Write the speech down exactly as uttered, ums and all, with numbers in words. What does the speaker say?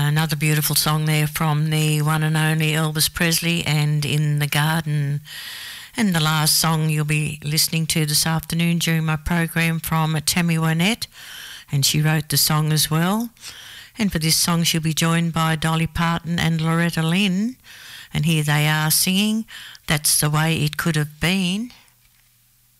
another beautiful song there from the one and only Elvis Presley, and In the Garden. And the last song you'll be listening to this afternoon during my program from Tammy Wynette, and she wrote the song as well. And for this song she'll be joined by Dolly Parton and Loretta Lynn, and here they are singing That's the Way It Could Have Been.